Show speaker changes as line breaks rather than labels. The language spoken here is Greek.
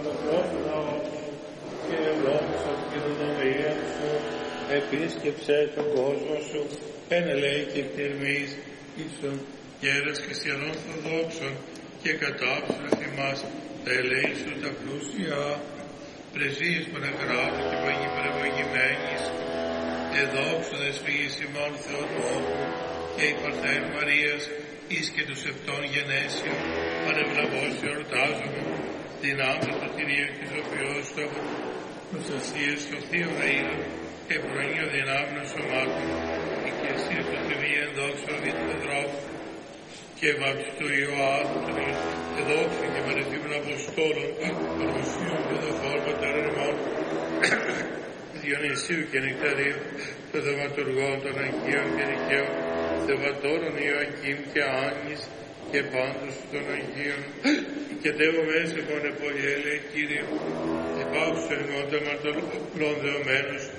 και δόξα και δονομία σου, επίσκεψε τον κόσμο σου, ενελέει και εκτιρμής ίσον γέρας χριστιανών Ορθοδόξων και κατάψου θυμάς τα ελέη σου τα πλούσια, πρεσβείες Παναγράτου και Παναγιμένης, εδόξοδες φύγης ημών Θεοτόκου και η Παρθένου Μαρίας, εις και τους επτών γενέσιων, πανευλαβώς εορτάζομαι, δυνάμει του Κυρίου και Σοφιός του προστασίες στο Θείο Ραΐδο και προϊνείο δυνάμεων σωμάτων, οικεσία του Τιμίαν δόξα Βιτοδρόμου και βάψη του Ιωάννου, εδόξα και μαρεθήμων Αποστόλων, παρουσίων και δοθών πατέρων ημών, Διονυσίου και Νεκταρίου, των θαυματουργών των Αγίων και Δικαίων, Θεβατώρων Ιωακήμ και Άννης και πάντως των Αγίων, και Θεό μέσα μόνε πολύ έλεγε Κύριε, υπάψου εν μόντα μαρτωλών δεωμένους,